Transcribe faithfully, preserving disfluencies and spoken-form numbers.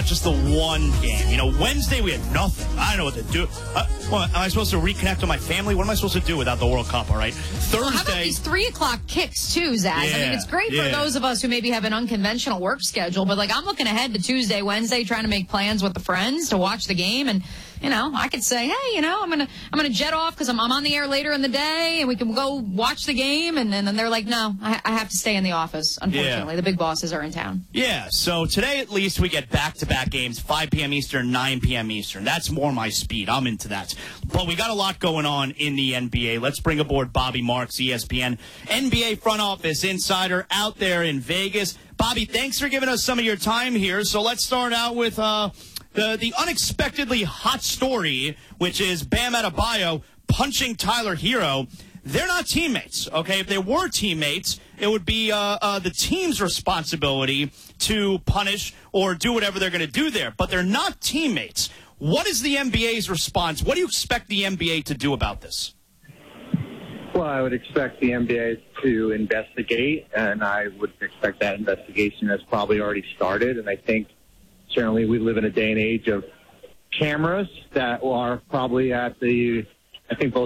just the one game. You know, Wednesday we had nothing. I don't know what to do. Uh, well, am I supposed to reconnect with my family? What am I supposed to do without the World Cup, all right? Thursday. Well, how about these three o'clock kicks, too, Zach? Yeah, I mean, it's great yeah. for those of us who maybe have an unconventional work schedule, but, like, I'm looking ahead to Tuesday, Wednesday, trying to make plans with the friends to watch the game, and, you know, I could say, hey, you know, I'm going to I'm gonna jet off because I'm, I'm on the air later in the day, and we can go watch the game, and, and then they're like, no, I, I have to stay in the office, unfortunately. Yeah. The big bosses are in town. Yeah, so today at least we get back-to-back games, five p.m. Eastern, nine p.m. Eastern. That's more my speed. I'm into that. But we got a lot going on in the N B A. Let's bring aboard Bobby Marks, E S P N N B A front office insider out there in Vegas. Bobby, thanks for giving us some of your time here. So let's start out with uh, the, the unexpectedly hot story, which is Bam Adebayo punching Tyler Hero. They're not teammates, okay? If they were teammates, it would be uh, uh, the team's responsibility to punish or do whatever they're going to do there. But they're not teammates. What is the N B A's response? What do you expect the N B A to do about this? Well, I would expect the N B A to investigate, and I would expect that investigation has probably already started. And I think certainly we live in a day and age of cameras that are probably at the, I think both